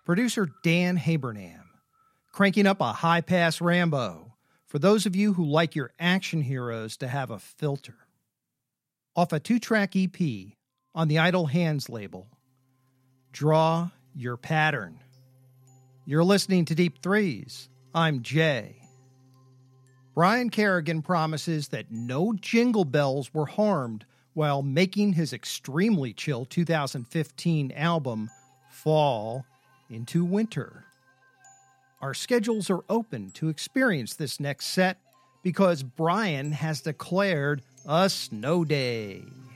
Producer Dan Habernam, cranking up a high-pass Rambo for those of you who like your action heroes to have a filter. Off a 2-track EP on the Idle Hands label, Draw Your Pattern. You're listening to Deep Threes. I'm Jay. Brian Kerrigan promises that no jingle bells were harmed while making his extremely chill 2015 album, Fall into Winter. Our schedules are open to experience this next set because Brian has declared a snow day.